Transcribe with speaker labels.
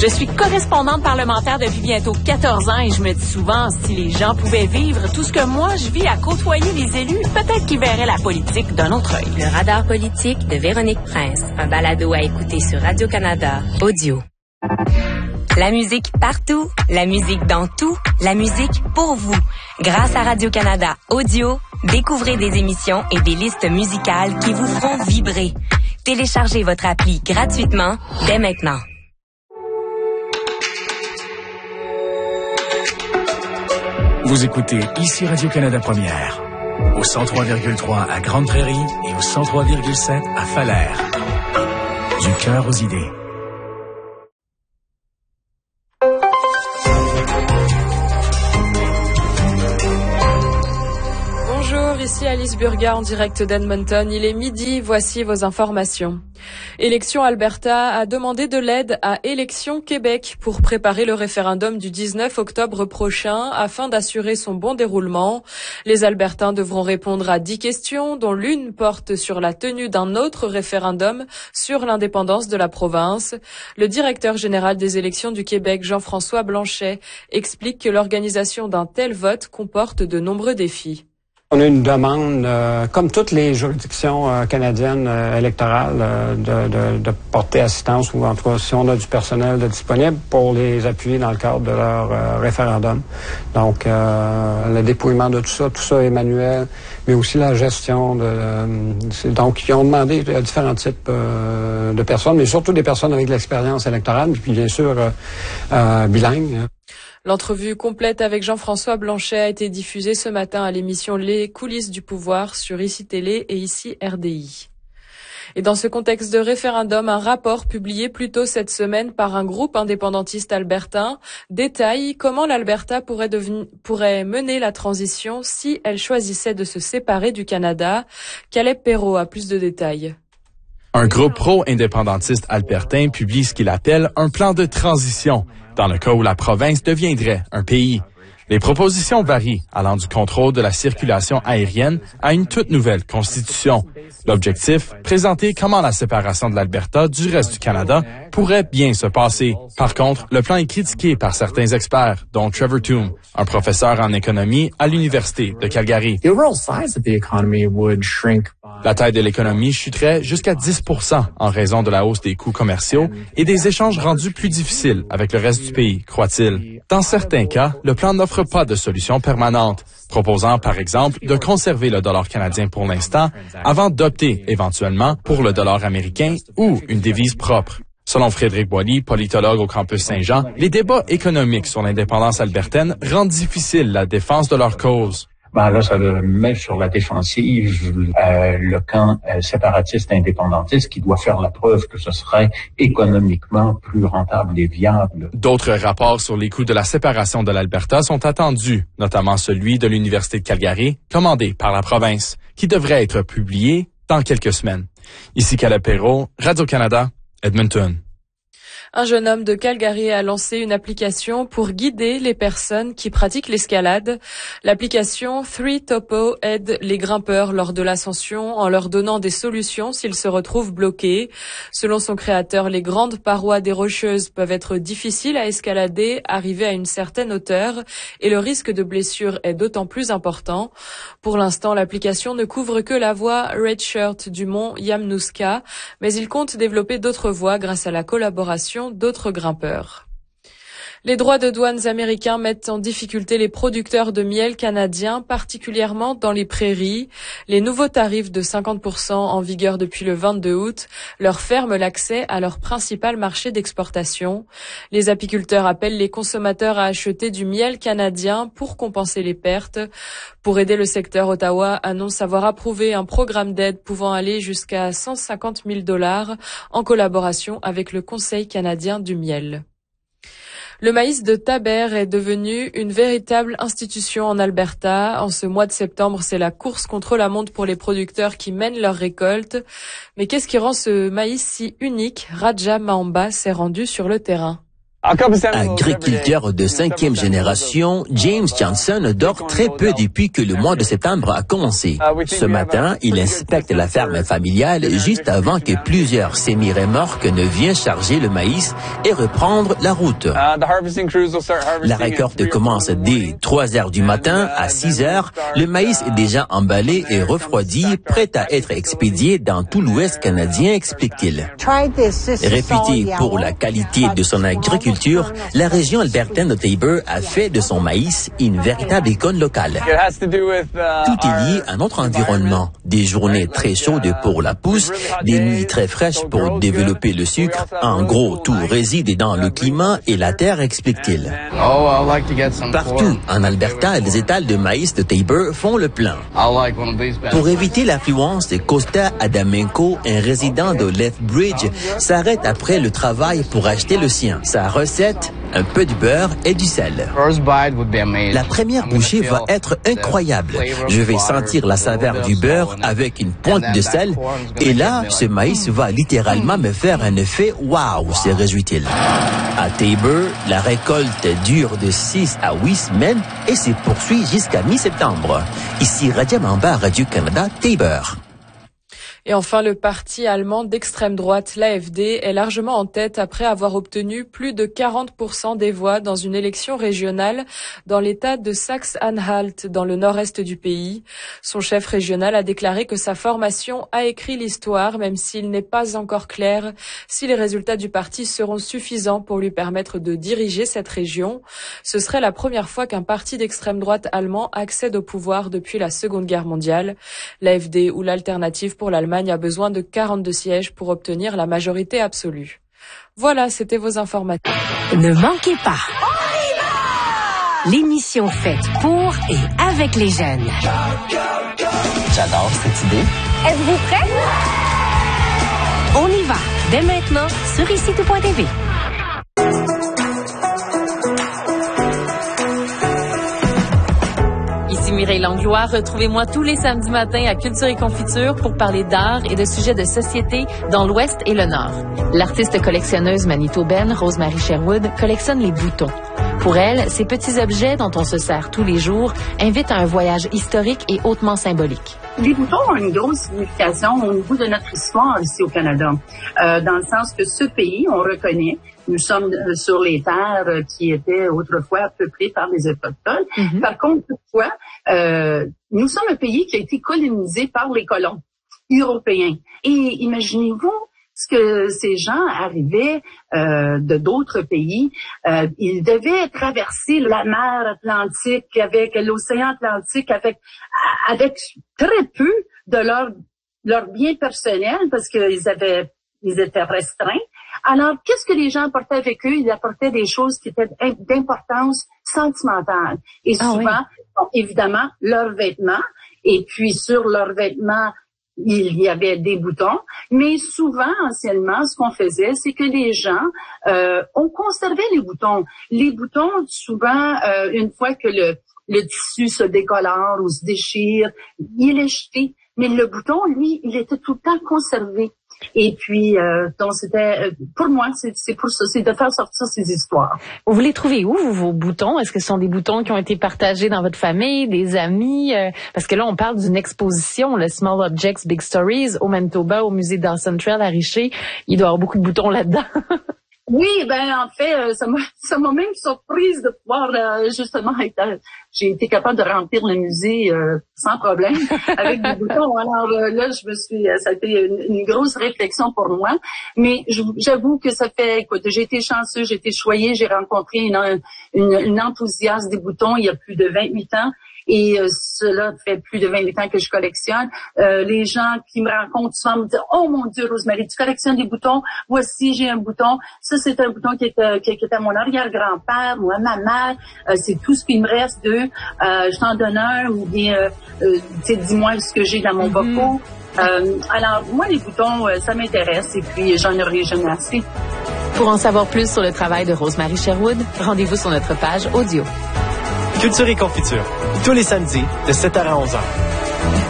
Speaker 1: Je suis correspondante parlementaire depuis bientôt 14 ans et je me dis souvent, si les gens pouvaient vivre tout ce que moi je vis à côtoyer les élus, peut-être qu'ils verraient la politique d'un autre œil.
Speaker 2: Le radar politique de Véronique Prince, un balado à écouter sur Radio-Canada, audio. La musique partout, la musique dans tout, la musique pour vous. Grâce à Radio-Canada Audio, découvrez des émissions et des listes musicales qui vous feront vibrer. Téléchargez votre appli gratuitement dès maintenant.
Speaker 3: Vous écoutez ici Radio-Canada Première, au 103,3 à Grande-Prairie et au 103,7 à Falaire. Du cœur aux idées.
Speaker 4: Ici Alice Burga en direct d'Edmonton. Il est midi, voici vos informations. Élections Alberta a demandé de l'aide à Élections Québec pour préparer le référendum du 19 octobre prochain afin d'assurer son bon déroulement. Les Albertains devront répondre à 10 questions dont l'une porte sur la tenue d'un autre référendum sur l'indépendance de la province. Le directeur général des élections du Québec, Jean-François Blanchet, explique que l'organisation d'un tel vote comporte de nombreux défis.
Speaker 5: On a une demande, comme toutes les juridictions canadiennes électorales, de porter assistance, ou en tout cas si on a du personnel disponible, pour les appuyer dans le cadre de leur référendum. Donc, le dépouillement de tout ça est manuel, mais aussi la gestion donc, ils ont demandé différents types de personnes, mais surtout des personnes avec de l'expérience électorale, puis bien sûr bilingues.
Speaker 4: L'entrevue complète avec Jean-François Blanchet a été diffusée ce matin à l'émission Les coulisses du pouvoir sur ICI Télé et ICI RDI. Et dans ce contexte de référendum, un rapport publié plus tôt cette semaine par un groupe indépendantiste albertain détaille comment l'Alberta pourrait mener la transition si elle choisissait de se séparer du Canada. Caleb Perrault a plus de détails.
Speaker 6: Un groupe pro-indépendantiste albertain publie ce qu'il appelle un plan de transition, dans le cas où la province deviendrait un pays. Les propositions varient, allant du contrôle de la circulation aérienne à une toute nouvelle constitution. L'objectif, présenter comment la séparation de l'Alberta du reste du Canada pourrait bien se passer. Par contre, le plan est critiqué par certains experts, dont Trevor Toome, un professeur en économie à l'Université de Calgary. La taille de l'économie chuterait jusqu'à 10% en raison de la hausse des coûts commerciaux et des échanges rendus plus difficiles avec le reste du pays, croit-il. Dans certains cas, le plan n'offre pas de solution permanente, proposant par exemple de conserver le dollar canadien pour l'instant avant d'opter éventuellement pour le dollar américain ou une devise propre. Selon Frédéric Boily, politologue au campus Saint-Jean, les débats économiques sur l'indépendance albertaine rendent difficile la défense de leur cause.
Speaker 7: Là, ça met sur la défensive le camp séparatiste indépendantiste qui doit faire la preuve que ce serait économiquement plus rentable et viable.
Speaker 6: D'autres rapports sur les coûts de la séparation de l'Alberta sont attendus, notamment celui de l'Université de Calgary, commandé par la province, qui devrait être publié dans quelques semaines. Ici Caleb Perrault, Radio-Canada, Edmonton.
Speaker 4: Un jeune homme de Calgary a lancé une application pour guider les personnes qui pratiquent l'escalade. L'application 3Topo aide les grimpeurs lors de l'ascension en leur donnant des solutions s'ils se retrouvent bloqués. Selon son créateur, les grandes parois des Rocheuses peuvent être difficiles à escalader, arriver à une certaine hauteur, et le risque de blessure est d'autant plus important. Pour l'instant, l'application ne couvre que la voie Redshirt du mont Yamnuska, mais il compte développer d'autres voies grâce à la collaboration d'autres grimpeurs. Les droits de douane américains mettent en difficulté les producteurs de miel canadiens, particulièrement dans les prairies. Les nouveaux tarifs de 50% en vigueur depuis le 22 août leur ferment l'accès à leur principal marché d'exportation. Les apiculteurs appellent les consommateurs à acheter du miel canadien pour compenser les pertes. Pour aider le secteur, Ottawa annonce avoir approuvé un programme d'aide pouvant aller jusqu'à 150 000 $ en collaboration avec le Conseil canadien du miel. Le maïs de Taber est devenu une véritable institution en Alberta. En ce mois de septembre, c'est la course contre la montre pour les producteurs qui mènent leur récolte. Mais qu'est-ce qui rend ce maïs si unique? Raja Mahamba s'est rendu sur le terrain.
Speaker 8: Agriculteur de 5e génération, James Johnson dort très peu depuis que le mois de septembre a commencé. Ce matin, il inspecte la ferme familiale juste avant que plusieurs semi-remorques ne viennent charger le maïs et reprendre la route. La récolte commence dès 3 heures du matin à 6 heures. Le maïs est déjà emballé et refroidi, prêt à être expédié dans tout l'Ouest canadien, explique-t-il. Réputée pour la qualité de son agriculture, la région albertaine de Taber a fait de son maïs une véritable icône locale. Tout est lié à notre environnement. Des journées très chaudes pour la pousse, des nuits très fraîches pour développer le sucre. En gros, tout réside dans le climat et la terre, explique-t-il. Partout en Alberta, les étals de maïs de Taber font le plein. Pour éviter l'affluence, Costa Adamenko, un résident de Lethbridge, s'arrête après le travail pour acheter le sien. Sa recette, un peu de beurre et du sel. La première bouchée va être incroyable. Je vais sentir la saveur du beurre avec une pointe de sel. Et là, ce maïs va littéralement me faire un effet « wow », se réjouit-il. À Taber, la récolte dure de 6 à 8 semaines et se poursuit jusqu'à mi-septembre. Ici Radia Mamba, Radio-Canada, Taber.
Speaker 4: Et enfin, le parti allemand d'extrême droite, l'AfD, est largement en tête après avoir obtenu plus de 40% des voix dans une élection régionale dans l'État de Saxe-Anhalt, dans le nord-est du pays. Son chef régional a déclaré que sa formation a écrit l'histoire, même s'il n'est pas encore clair si les résultats du parti seront suffisants pour lui permettre de diriger cette région. Ce serait la première fois qu'un parti d'extrême droite allemand accède au pouvoir depuis la Seconde Guerre mondiale. L'AfD, ou l'Alternative pour l'Allemagne, a besoin de 42 sièges pour obtenir la majorité absolue. Voilà, c'était vos informations.
Speaker 2: Ne manquez pas l'émission faite pour et avec les jeunes.
Speaker 8: J'adore cette idée.
Speaker 2: Êtes-vous prêts? On y va, dès maintenant, sur ici-tout.tv.
Speaker 1: Ici Mireille Langlois. Retrouvez-moi tous les samedis matins à Culture et Confiture pour parler d'art et de sujets de société dans l'Ouest et le Nord. L'artiste collectionneuse manitobaine Rosemary Sherwood collectionne les boutons. Pour elle, ces petits objets dont on se sert tous les jours invitent à un voyage historique et hautement symbolique.
Speaker 9: Les boutons ont une grosse signification au niveau de notre histoire ici au Canada, dans le sens que ce pays, on reconnaît, nous sommes sur les terres qui étaient autrefois peuplées par les Autochtones. Mm-hmm. Par contre, toutefois, nous sommes un pays qui a été colonisé par les colons européens. Et imaginez-vous, ce que ces gens arrivaient de d'autres pays, ils devaient traverser la mer Atlantique avec l'océan Atlantique avec très peu de leur bien personnel parce qu'ils étaient restreints. Alors, qu'est-ce que les gens apportaient avec eux? Ils apportaient des choses qui étaient d'importance sentimentale. Et souvent, bon, évidemment, leurs vêtements. Et puis, sur leurs vêtements, il y avait des boutons, mais souvent, anciennement, ce qu'on faisait, c'est que les gens, on conservait les boutons. Les boutons, souvent, une fois que le tissu se décolore ou se déchire, il est jeté. Mais le bouton, lui, il était tout le temps conservé. Et puis, donc c'était, pour moi, c'est pour ça, c'est de faire sortir ces histoires.
Speaker 1: Vous les trouvez où, vos boutons? Est-ce que ce sont des boutons qui ont été partagés dans votre famille, des amis? Parce que là, on parle d'une exposition, le Small Objects, Big Stories, au Manitoba, au musée Dawson Trail à Richer. Il doit y avoir beaucoup de boutons là-dedans.
Speaker 9: Oui, ben en fait, ça m'a même surprise de pouvoir justement j'ai été capable de remplir le musée sans problème avec des boutons. Alors là, ça a été une grosse réflexion pour moi. Mais j'avoue que écoute, j'ai été chanceux, j'ai été choyée, j'ai rencontré une enthousiaste des boutons il y a plus de 28 ans. Et cela fait plus de 28 ans que je collectionne. Les gens qui me rencontrent souvent me disent « Oh mon Dieu, Rosemary, tu collectionnes des boutons? Voici, j'ai un bouton. Ça, c'est un bouton qui était mon arrière-grand-père ou à ma mère. C'est tout ce qui me reste d'eux. Je t'en donne un ou bien dis-moi ce que j'ai dans mon bocaux. » Alors, moi, les boutons, ça m'intéresse et puis j'en aurai jamais assez.
Speaker 1: Pour en savoir plus sur le travail de Rosemary Sherwood, rendez-vous sur notre page audio.
Speaker 10: Culture et Confiture, tous les samedis de 7h à 11h.